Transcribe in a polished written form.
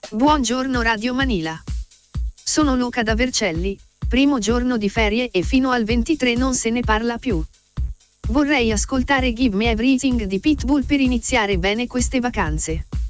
Buongiorno Radio Manila. Sono Luca da Vercelli, primo giorno di ferie e fino al 23 non se ne parla più. Vorrei ascoltare Give Me Everything di Pitbull per iniziare bene queste vacanze.